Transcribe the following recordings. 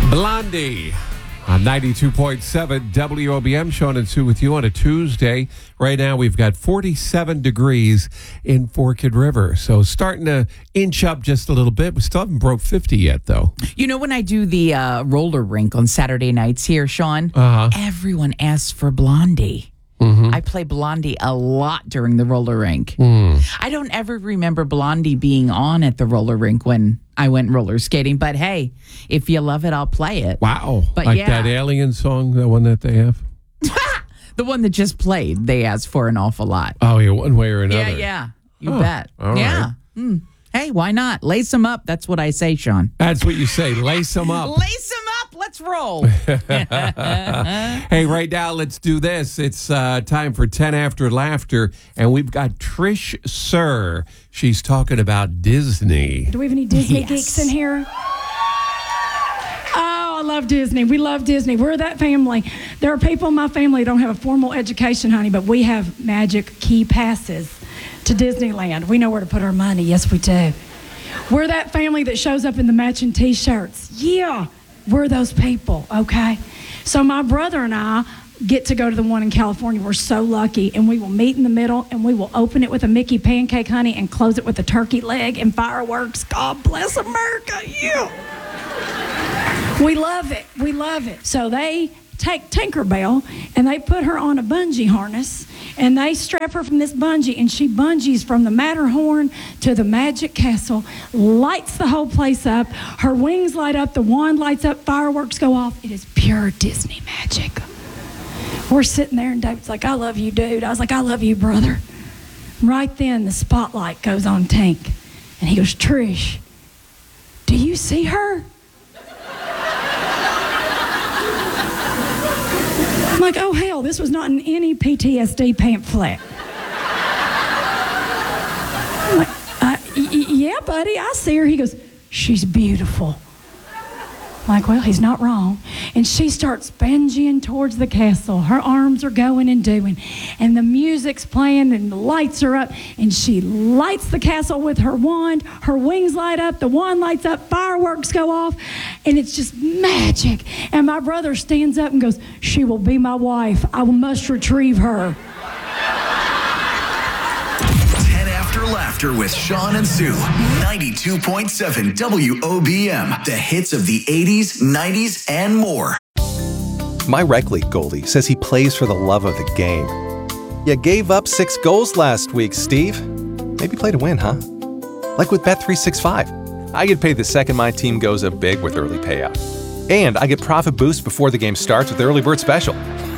Blondie on 92.7 WOBM. Sean and Sue with you on a Tuesday. Right now we've got 47 degrees in Forked River. So starting to inch up just a little bit. We still haven't broke 50 yet, though. You know, when I do the roller rink on Saturday nights here, Sean, everyone asks for Blondie. Mm-hmm. I play Blondie a lot during the roller rink. I don't ever remember Blondie being on at the roller rink when I went roller skating. But hey, if you love it, I'll play it. Wow. But like yeah. that Alien song, the one that they have? The one that just played, they asked for an awful lot. Oh, yeah, one way or another. Yeah. You bet. All yeah. right. Hey, why not? Lace them up. That's what I say, Sean. That's what you say. Lace them up. Lace them up. Let's roll. Hey, right now, let's do this. It's time for 10 After Laughter, and we've got Trish Sir. She's talking about Disney. Do we have any Disney geeks in here? Oh, I love Disney. We love Disney. We're that family. There are people in my family who don't have a formal education, honey, but we have magic key passes to Disneyland. We know where to put our money. Yes, we do. We're that family that shows up in the matching T-shirts. Yeah, we're those people, okay? So my brother and I get to go to the one in California. We're so lucky, and we will meet in the middle, and we will open it with a Mickey pancake, honey, and close it with a turkey leg and fireworks. God bless America, yeah. We love it. We love it. So they take Tinkerbell, and they put her on a bungee harness, and they strap her from this bungee, and she bungees from the Matterhorn to the Magic Castle, lights the whole place up. Her wings light up, the wand lights up, fireworks go off. It is pure Disney magic. We're sitting there, and David's like, I love you, dude. I was like, I love you, brother. Right then, the spotlight goes on Tink, and he goes, Trish, do you see her? I'm like, oh, hell, this was not in any PTSD pamphlet. I'm like, yeah, buddy, I see her. He goes, she's beautiful. I'm like, well, he's not wrong. And she starts bungeeing towards the castle. Her arms are going and doing. And the music's playing and the lights are up. And she lights the castle with her wand. Her wings light up. The wand lights up. Fireworks go off. And it's just magic. And my brother stands up and goes, she will be my wife. I must retrieve her. Laughter with Sean and Sue. 92.7 WOBM. The hits of the 80s, 90s, and more. My rec league goalie says he plays for the love of the game. You gave up 6 goals last week, Steve. Maybe play to win, huh? Like with Bet365. I get paid the second my team goes up big with early payout. And I get profit boost before the game starts with the early bird special.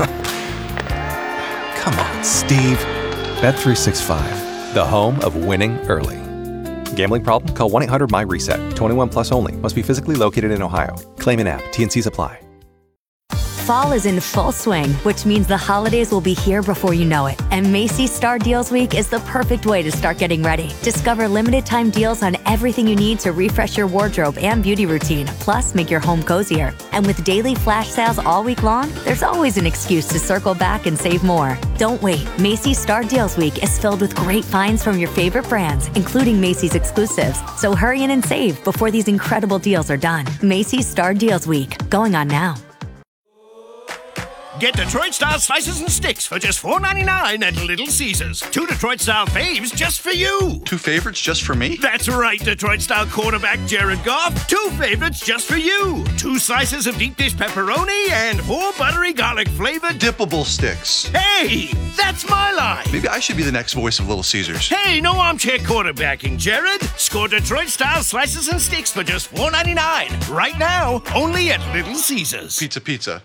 Come on, Steve. Bet365. The home of winning early. Gambling problem? Call 1-800-MY-RESET. 21 plus only. Must be physically located in Ohio. Claim an app. T&Cs apply. Fall is in full swing, which means the holidays will be here before you know it. And Macy's Star Deals Week is the perfect way to start getting ready. Discover limited time deals on everything you need to refresh your wardrobe and beauty routine, plus make your home cozier. And with daily flash sales all week long, there's always an excuse to circle back and save more. Don't wait. Macy's Star Deals Week is filled with great finds from your favorite brands, including Macy's exclusives. So hurry in and save before these incredible deals are done. Macy's Star Deals Week, going on now. Get Detroit-style slices and sticks for just $4.99 at Little Caesars. 2 Detroit-style faves just for you. 2 favorites just for me? That's right, Detroit-style quarterback Jared Goff. 2 favorites just for you. 2 slices of deep dish pepperoni and 4 buttery garlic-flavored dippable sticks. Hey, that's my line. Maybe I should be the next voice of Little Caesars. Hey, no armchair quarterbacking, Jared. Score Detroit-style slices and sticks for just $4.99. Right now, only at Little Caesars. Pizza.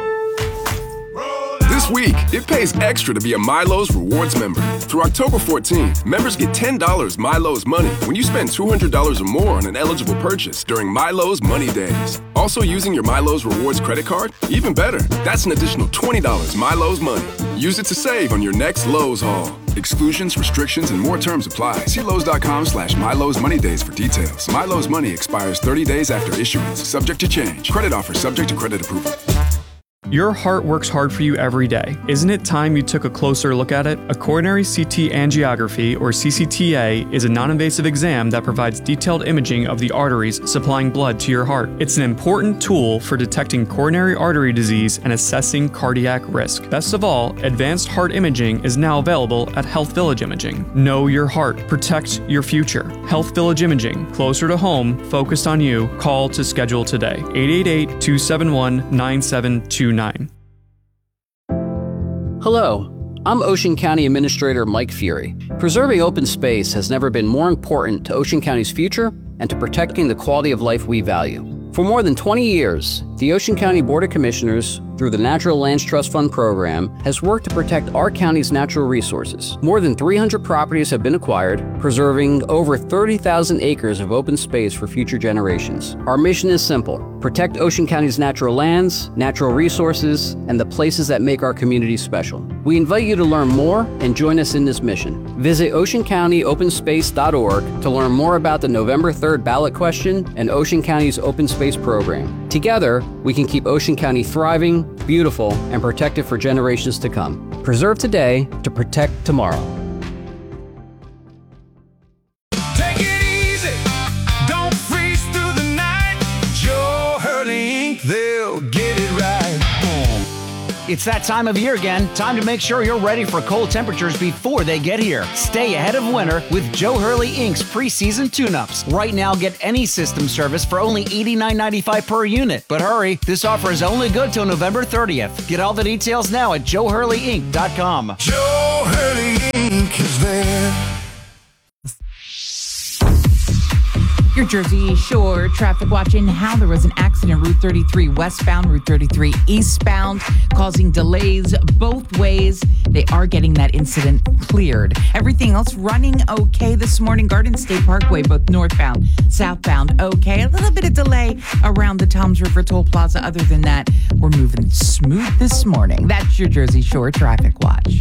This week, it pays extra to be a Milo's Rewards member. Through October 14, members get $10 Milo's Money when you spend $200 or more on an eligible purchase during Milo's Money Days. Also using your Milo's Rewards credit card? Even better, that's an additional $20 Milo's Money. Use it to save on your next Lowe's haul. Exclusions, restrictions, and more terms apply. See Lowe's.com/Milo's Money Days for details. Milo's Money expires 30 days after issuance, subject to change. Credit offer subject to credit approval. Your heart works hard for you every day. Isn't it time you took a closer look at it? A coronary CT angiography, or CCTA, is a non-invasive exam that provides detailed imaging of the arteries supplying blood to your heart. It's an important tool for detecting coronary artery disease and assessing cardiac risk. Best of all, advanced heart imaging is now available at Health Village Imaging. Know your heart. Protect your future. Health Village Imaging. Closer to home. Focused on you. Call to schedule today. 888-271-9729. Hello, I'm Ocean County Administrator Mike Fury. Preserving open space has never been more important to Ocean County's future and to protecting the quality of life we value. For more than 20 years, the Ocean County Board of Commissioners, through the Natural Lands Trust Fund program, has worked to protect our county's natural resources. More than 300 properties have been acquired, preserving over 30,000 acres of open space for future generations. Our mission is simple: protect Ocean County's natural lands, natural resources, and the places that make our community special. We invite you to learn more and join us in this mission. Visit oceancountyopenSpace.org to learn more about the November 3rd ballot question and Ocean County's Open Space program. Together, we can keep Ocean County thriving, beautiful, and protected for generations to come. Preserve today to protect tomorrow. Take it easy, don't freeze through the night. Joe Hurley Inc., they'll get it right. It's that time of year again. Time to make sure you're ready for cold temperatures before they get here. Stay ahead of winter with Joe Hurley Inc.'s preseason tune-ups. Right now, get any system service for only $89.95 per unit. But hurry, this offer is only good till November 30th. Get all the details now at JoeHurleyInc.com. Joe Hurley Inc. is there. Your Jersey Shore traffic watching how there was an accident Route 33 westbound, Route 33 eastbound, causing delays both ways. They are getting that incident cleared. Everything else running okay this morning. Garden State Parkway, both northbound, southbound, okay. A little bit of delay around the Toms River Toll Plaza. Other than that, we're moving smooth this morning. That's your Jersey Shore traffic watch.